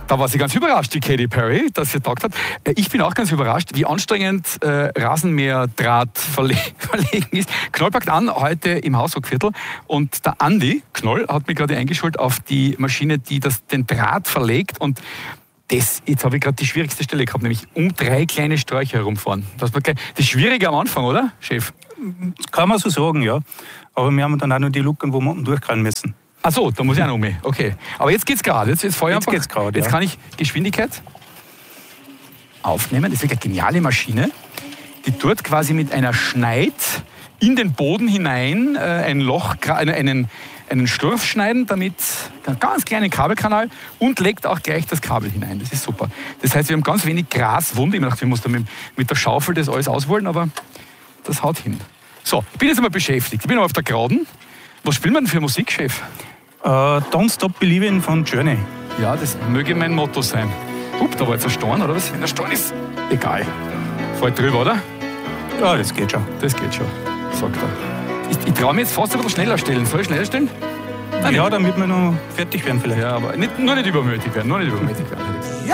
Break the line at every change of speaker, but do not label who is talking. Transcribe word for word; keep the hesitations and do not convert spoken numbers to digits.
Da war sie ganz überrascht, die Katy Perry, dass sie getaugt hat. Ich bin auch ganz überrascht, wie anstrengend äh, Rasenmäherdraht verle verlegen ist. Knoll packt an, heute im Hausruckviertel. Und der Andi Knoll hat mich gerade eingeschult auf die Maschine, die das, den Draht verlegt. Und das, jetzt habe ich gerade die schwierigste Stelle gehabt, nämlich um drei kleine Sträucher herumfahren. Das war gleich, das ist schwieriger am Anfang, oder, Chef?
Kann man so sagen, ja. Aber wir haben dann auch noch die Lücken, wo wir unten durchgehen müssen.
Ach so, da muss ich auch noch um. Okay. Aber jetzt geht's gerade. Jetzt, jetzt,
jetzt geht's gerade.
Jetzt
ja.
kann ich Geschwindigkeit aufnehmen. Das ist eine geniale Maschine, die dort quasi mit einer Schneid in den Boden hinein äh, ein Loch, einen, einen Sturf schneiden, damit einen ganz kleinen Kabelkanal und legt auch gleich das Kabel hinein. Das ist super. Das heißt, wir haben ganz wenig Graswunde. Ich dachte, wir mussten mit, mit der Schaufel das alles ausholen, aber das haut hin. So, ich bin jetzt einmal beschäftigt. Ich bin auf der Geraden. Was spielen wir denn für Musik, Chef?
Uh, Don't Stop Believing von Journey.
Ja, das möge mein Motto sein. Upp, da war jetzt ein Storn, oder was? Wenn der Storn ist, egal. Fällt drüber, oder?
Ja, das geht schon.
Das geht schon, sagt er. Ich, ich traue mir jetzt fast ein bisschen schneller stellen. Soll ich schneller stellen?
Nein, ja, damit wir noch fertig werden vielleicht.
Ja, aber nicht, nur nicht übermütig werden, nur nicht übermütig werden.